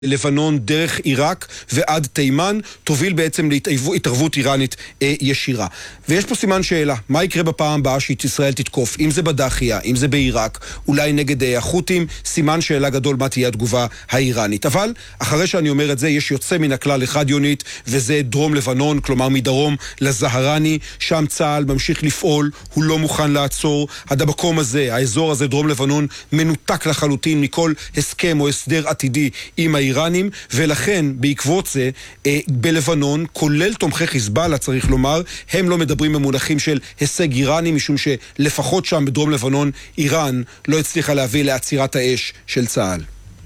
לבנון דרך עיראק ועד תימן תוביל בעצם להתערבות איראנית ישירה. ויש פה סימן שאלה, מה יקרה בפעם הבאה שישראל תתקוף? אם זה בדחיה, אם זה בעיראק, אולי נגד החות'ים, סימן שאלה גדול מה תהיה התגובה האיראנית. אבל אחרי שאני אומר את זה, יש יוצא מן הכלל אחד יונית, וזה דרום לבנון, כלומר מדרום לזהרני, שם צה"ל ממשיך לפעול, הוא לא מוכן לעצור. המקום הזה, האזור הזה, דרום לבנון, מנותק לחלוטין מכל הסכם או הסדר עתידי עם האיראנים, ולכן בעקבות זה בלבנון, כולל תומכי חיזבאללה צריך לומר, הם לא מדברים במונחים של הישג איראני, משום שלפחות שם בדרום לבנון איראן לא הצליחה להביא לעצירת האש של צה"ל.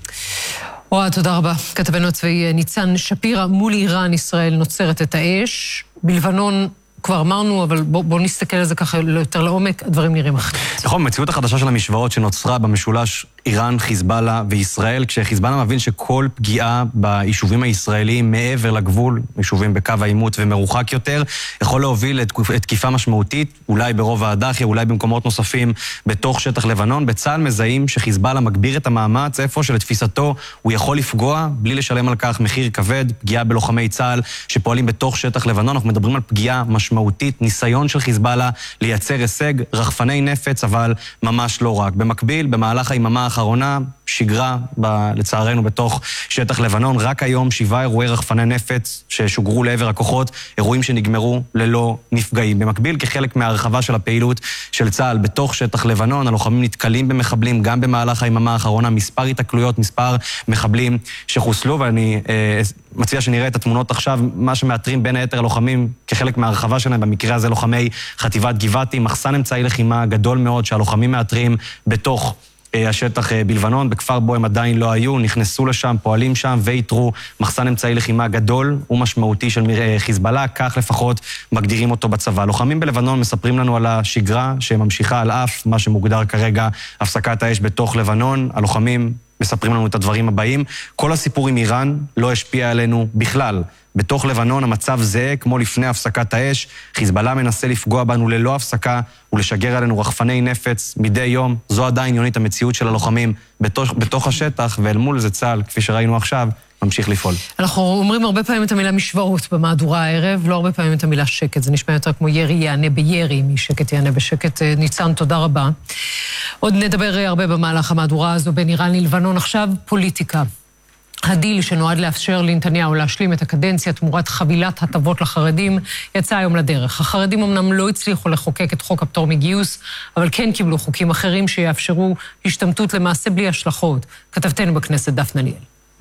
אוהד, תודה רבה. כתבנו הצבאי ניצן שפירא, מול איראן ישראל נוצרת את האש. בלבנון כבר אמרנו, אבל בואו נסתכל על זה ככה יותר לעומק, הדברים נראים אחרת. נכון, מציאות החדשה של המשוואות שנוצרה במשולש איראן, חיזבאללה וישראל, כשחיזבאללה מבין שכל פגיעה ביישובים הישראליים מעבר לגבול, יישובים בקו העימות ומרוחק יותר, יכול להוביל לתקיפה משמעותית, אולי ברובע הדחיה, אולי במקומות נוספים בתוך שטח לבנון. בצה"ל מזהים שחיזבאללה מגביר את המאמץ, איפה שלתפיסתו הוא יכול לפגוע, בלי לשלם על כך מחיר כבד, פגיעה בלוחמי צה"ל שפועלים בתוך שטח לבנון. אנחנו מדברים על פגיעה משמעותית, ניסיון של חיזבאללה לייצר הישג, רחפני נפץ, אבל ממש לא רק. במקביל, במהלך היממה האחרונה, שגרה, לצערנו, בתוך שטח לבנון. רק היום 7 אירועי רחפני נפץ ששוגרו לעבר הכוחות, אירועים שנגמרו ללא נפגעים. במקביל, כחלק מהרחבה של הפעילות של צה"ל בתוך שטח לבנון, הלוחמים נתקלים במחבלים, גם במהלך היממה האחרונה, מספר התקלויות, מספר מחבלים שחוסלו, ואני מציע שנראה את התמונות עכשיו, מה שמאתרים בין היתר הלוחמים כחלק מהרחבה שלהם, במקרה הזה לוחמי חטיבת גבעתי, מחסן אמצעי לחימה גדול מאוד שהלוחמים מאתרים בתוך השטח בלבנון, בכפר בו הם עדיין לא היו, נכנסו לשם, פועלים שם ויתרו מחסן אמצעי לחימה גדול ומשמעותי של חיזבאללה, כך לפחות מגדירים אותו בצבא. לוחמים בלבנון מספרים לנו על השגרה שממשיכה על אף מה שמוגדר כרגע הפסקת האש בתוך לבנון. הלוחמים מספרים לנו את הדברים הבאים: כל הסיפור עם איראן לא השפיע עלינו בכלל. בתוך לבנון המצב זהה כמו לפני הפסקת האש. חיזבאללה מנסה לפגוע בנו ללא הפסקה ולשגר עלינו רחפני נפץ מדי יום. זו עדיין יונית המציאות של הלוחמים בתוך השטח, ואל מול זה צה"ל, כפי שראינו עכשיו, ממשיך לפעול. אנחנו אומרים הרבה פעמים את המילה משוואות במהדורה הערב, לא הרבה פעמים את המילה שקט. זה נשמע יותר כמו ירי יענה בירי, משקט יענה בשקט. ניצן, תודה רבה. עוד נדבר הרבה במהלך המהדורה הזו בין איראן ללבנון. עכשיו פוליטיקה. הדיל שנועד לאפשר לנתניהו להשלים את הקדנציה תמורת חבילת הטבות לחרדים יצא היום לדרך. החרדים אמנם לא הצליחו לחוקק את חוק הפטור מגיוס, אבל כן קיבלו חוקים אחרים שיאפשרו השתמטות למעשה בלי השלכות. כתבתנו בכנסת דפנה ליאל.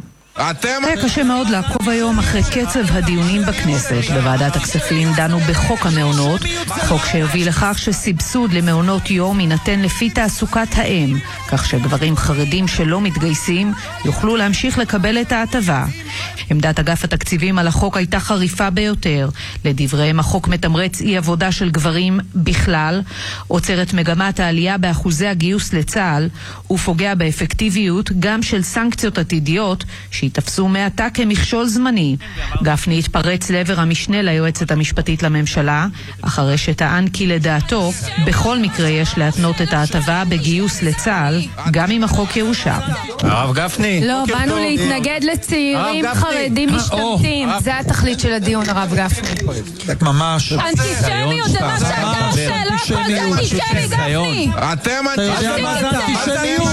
היה קשה מאוד לעקוב היום אחרי קצב הדיונים בכנסת. בוועדת הכספים דנו בחוק המעונות, חוק שיביא לכך שסבסוד למעונות יום יינתן לפי תעסוקת האם, כך שגברים חרדים שלא מתגייסים יוכלו להמשיך לקבל את ההטבה. עמדת אגף התקציבים על החוק הייתה חריפה ביותר. לדבריהם החוק מתמרץ אי עבודה של גברים בכלל, עוצר את מגמת העלייה באחוזי הגיוס לצה"ל, ופוגע באפקטיביות גם של סנקציות עתידיות שהתפסו מעתה כמכשול זמני. גפני התפרץ לעבר המשנה ליועצת המשפטית לממשלה, אחרי שטען כי לדעתו בכל מקרה יש להתנות את ההטבה בגיוס לצה"ל, גם אם החוק יאושר. הרב גפני. לא, באנו להתנגד לצעירים חרדים משתמטים. זה התכלית של הדיון, הרב גפני. ממש. אנטישמיות, זה מה שאתה עושה, לא הכל זה אנטישמי, גפני. אתם אנטישמיות.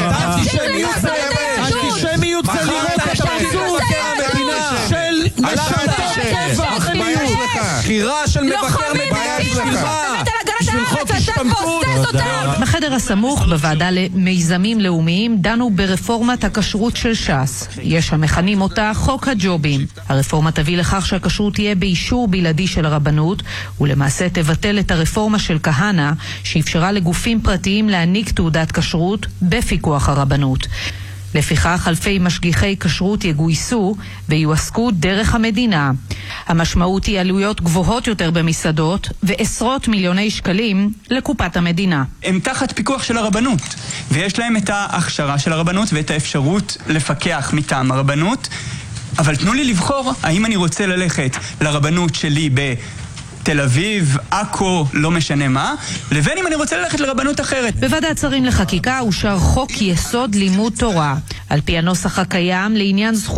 אנטישמיות זה לראות את הפרצות של משרתות והחיליות. בחירה של מבקר מדינה בשביל חוק השתמטות. בחדר הסמוך בוועדה למיזמים לאומיים דנו ברפורמת הכשרות של ש"ס. יש המכנים אותה חוק הג'ובים. הרפורמה תביא לכך שהכשרות תהיה באישור בלעדי של הרבנות, ולמעשה תבטל את הרפורמה של כהנא שאפשרה לגופים פרטיים להעניק תעודת כשרות בפיקוח הרבנות. לפיכך אלפי משגיחי כשרות יגויסו ויועסקו דרך המדינה. המשמעות היא עלויות גבוהות יותר במסעדות ועשרות מיליוני שקלים לקופת המדינה. הם תחת פיקוח של הרבנות, ויש להם את ההכשרה של הרבנות ואת האפשרות לפקח מטעם הרבנות, אבל תנו לי לבחור האם אני רוצה ללכת לרבנות שלי תל אביב, עכו, לא משנה מה, לבין אם אני רוצה ללכת לרבנות אחרת. בוועדת שרים לחקיקה אושר חוק יסוד לימוד תורה. על פי הנוסח הקיים, לעניין